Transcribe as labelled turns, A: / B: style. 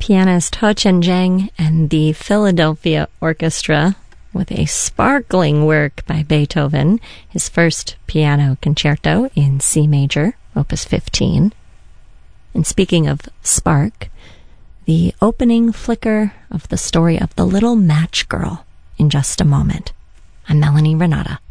A: pianist Ho Chen-jang and the Philadelphia Orchestra with a sparkling work by Beethoven, his first piano concerto in C major, Opus 15. And speaking of spark, the opening flicker of the story of the Little Match Girl in just a moment. I'm Melanie Renata.